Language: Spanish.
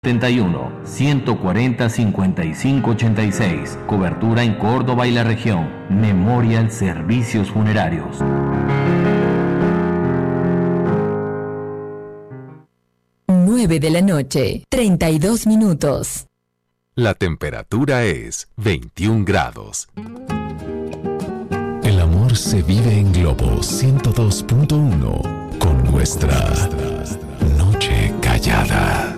71-140-5586. Cobertura en Córdoba y la región. Memorial Servicios Funerarios. De la noche, 32 minutos. La temperatura es 21 grados. El amor se vive en Globo 102.1 con nuestra Noche Callada.